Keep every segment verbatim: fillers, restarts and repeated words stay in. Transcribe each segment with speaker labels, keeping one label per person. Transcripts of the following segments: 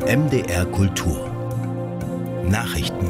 Speaker 1: M D R Kultur Nachrichten.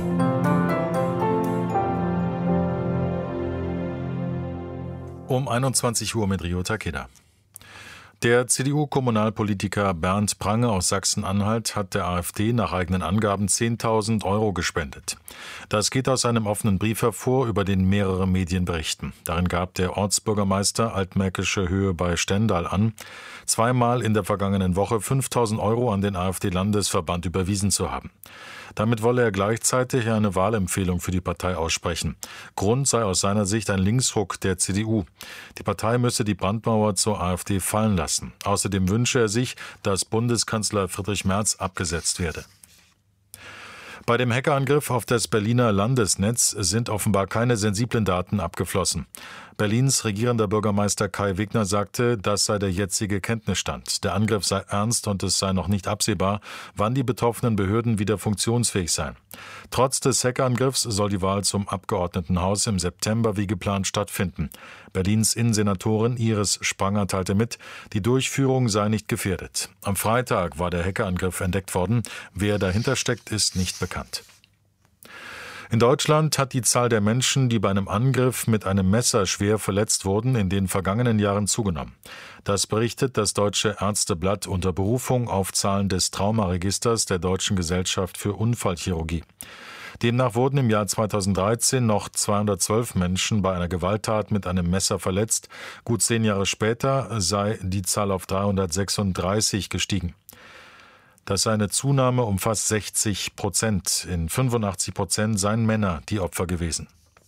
Speaker 2: Um einundzwanzig Uhr mit Rio Takeda. Der C D U-Kommunalpolitiker Bernd Prange aus Sachsen-Anhalt hat der AfD nach eigenen Angaben zehntausend Euro gespendet. Das geht aus einem offenen Brief hervor, über den mehrere Medien berichten. Darin gab der Ortsbürgermeister Altmärkische Höhe bei Stendal an, zweimal in der vergangenen Woche fünftausend Euro an den AfD-Landesverband überwiesen zu haben. Damit wolle er gleichzeitig eine Wahlempfehlung für die Partei aussprechen. Grund sei aus seiner Sicht ein Linksruck der C D U. Die Partei müsse die Brandmauer zur AfD fallen lassen. Außerdem wünsche er sich, dass Bundeskanzler Friedrich Merz abgesetzt werde. Bei dem Hackerangriff auf das Berliner Landesnetz sind offenbar keine sensiblen Daten abgeflossen. Berlins regierender Bürgermeister Kai Wegner sagte, das sei der jetzige Kenntnisstand. Der Angriff sei ernst und es sei noch nicht absehbar, wann die betroffenen Behörden wieder funktionsfähig seien. Trotz des Hackerangriffs soll die Wahl zum Abgeordnetenhaus im September wie geplant stattfinden. Berlins Innensenatorin Iris Spranger teilte mit, die Durchführung sei nicht gefährdet. Am Freitag war der Hackerangriff entdeckt worden. Wer dahinter steckt, ist nicht bekannt. In Deutschland hat die Zahl der Menschen, die bei einem Angriff mit einem Messer schwer verletzt wurden, in den vergangenen Jahren zugenommen. Das berichtet das Deutsche Ärzteblatt unter Berufung auf Zahlen des Traumaregisters der Deutschen Gesellschaft für Unfallchirurgie. Demnach wurden im Jahr zweitausenddreizehn noch zweihundertzwölf Menschen bei einer Gewalttat mit einem Messer verletzt. Gut zehn Jahre später sei die Zahl auf dreihundertsechsunddreißig gestiegen. Das sei eine Zunahme um fast sechzig Prozent. In fünfundachtzig Prozent seien Männer die Opfer gewesen.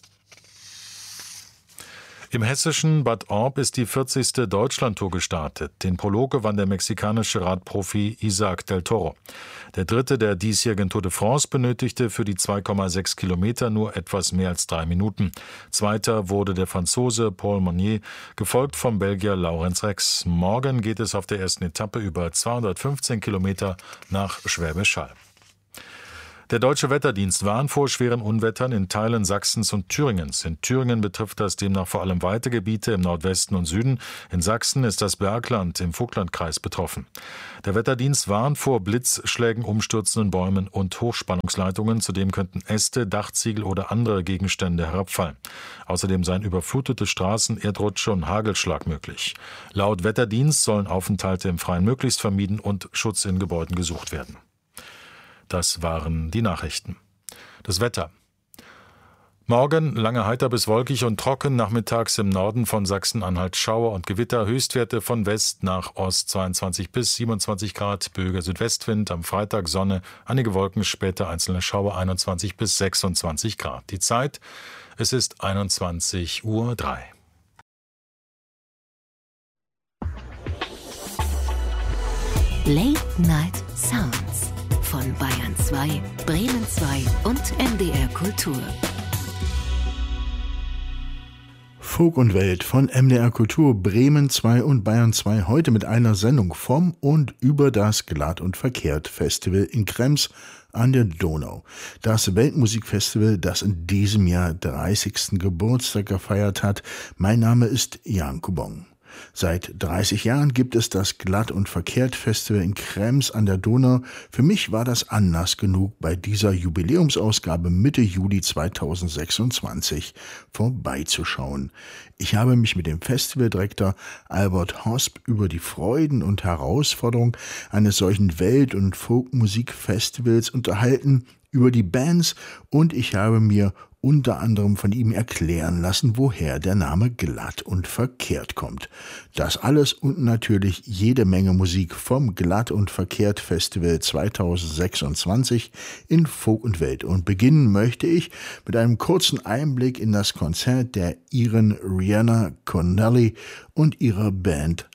Speaker 2: Im hessischen Bad Orb ist die vierzigste Deutschlandtour gestartet. Den Prolog gewann der mexikanische Radprofi Isaac del Toro. Der dritte der diesjährigen Tour de France benötigte für die zwei Komma sechs Kilometer nur etwas mehr als drei Minuten. Zweiter wurde der Franzose Paul Monnier, gefolgt vom Belgier Laurens Rex. Morgen geht es auf der ersten Etappe über zweihundertfünfzehn Kilometer nach Schwäbisch Hall. Der Deutsche Wetterdienst warnt vor schweren Unwettern in Teilen Sachsens und Thüringens. In Thüringen betrifft das demnach vor allem weite Gebiete im Nordwesten und Süden. In Sachsen ist das Bergland im Vogtlandkreis betroffen. Der Wetterdienst warnt vor Blitzschlägen, umstürzenden Bäumen und Hochspannungsleitungen. Zudem könnten Äste, Dachziegel oder andere Gegenstände herabfallen. Außerdem seien überflutete Straßen, Erdrutsche und Hagelschlag möglich. Laut Wetterdienst sollen Aufenthalte im Freien möglichst vermieden und Schutz in Gebäuden gesucht werden. Das waren die Nachrichten. Das Wetter. Morgen lange heiter bis wolkig und trocken, nachmittags im Norden von Sachsen-Anhalt Schauer und Gewitter, Höchstwerte von West nach Ost zweiundzwanzig bis siebenundzwanzig Grad, böiger Südwestwind, am Freitag Sonne, einige Wolken, später einzelne Schauer, einundzwanzig bis sechsundzwanzig Grad. Die Zeit, es ist einundzwanzig Uhr drei.
Speaker 3: Late Night Sounds von Bayern zwei, Bremen zwei und M D R Kultur.
Speaker 4: Folk und Welt von M D R Kultur, Bremen zwei und Bayern zwei, heute mit einer Sendung vom und über das Glatt und Verkehrt Festival in Krems an der Donau. Das Weltmusikfestival, das in diesem Jahr dreißigsten Geburtstag gefeiert hat. Mein Name ist Jan Kubong. Seit dreißig Jahren gibt es das Glatt und Verkehrt Festival in Krems an der Donau. Für mich war das Anlass genug, bei dieser Jubiläumsausgabe Mitte Juli zweitausendsechsundzwanzig vorbeizuschauen. Ich habe mich mit dem Festivaldirektor Albert Hosp über die Freuden und Herausforderungen eines solchen Welt- und Folkmusikfestivals unterhalten, über die Bands, und ich habe mir unter anderem von ihm erklären lassen, woher der Name Glatt und Verkehrt kommt. Das alles und natürlich jede Menge Musik vom Glatt und Verkehrt Festival zweitausendsechsundzwanzig in Folk und Welt. Und beginnen möchte ich mit einem kurzen Einblick in das Konzert der Iren Rihanna Connelly und ihrer Band